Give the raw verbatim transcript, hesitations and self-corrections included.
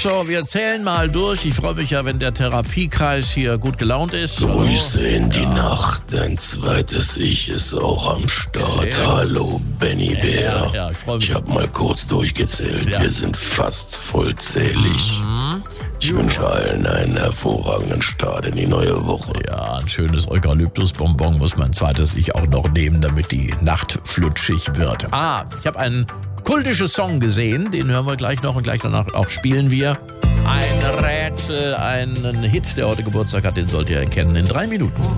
So, wir zählen mal durch. Ich freue mich ja, wenn der Therapiekreis hier gut gelaunt ist. Grüße in die Nacht, dein zweites Ich ist auch am Start. Sehr Hallo Benny Bär. Ja, ja, ich freu mich. Ich habe mal kurz durchgezählt. Ja. Wir sind fast vollzählig. Mhm. Ich wünsche allen einen hervorragenden Start in die neue Woche. Ja, ein schönes Eukalyptusbonbon muss mein zweites Ich auch noch nehmen, damit die Nacht flutschig wird. Ah, ich habe einen kultischen Song gesehen, den hören wir gleich noch und gleich danach auch spielen wir. Ein Rätsel, einen Hit, der heute Geburtstag hat, den sollt ihr erkennen in drei Minuten.